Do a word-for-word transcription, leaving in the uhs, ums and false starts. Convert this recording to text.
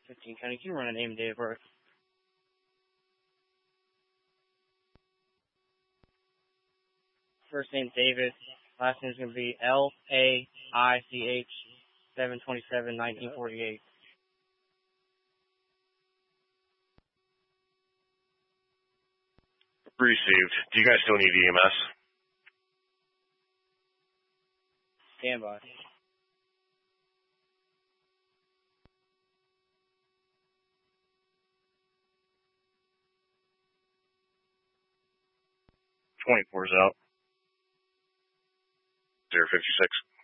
fifteen County. Can you run a name and date of birth? First name David. Last name is going to be L A I C H, seven twenty-seven nineteen forty-eight. Received. Do you guys still need E M S? Stand by. twenty-four's out. zero fifty-six.